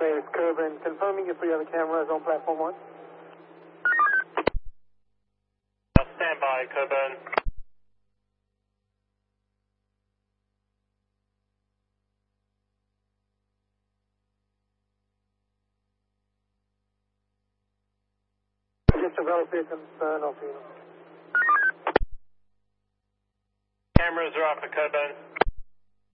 Base Coburn, confirming your 3 other cameras on platform 1. Stand by, Coburn. Just develop your concern of you. Cameras are off for Coburn.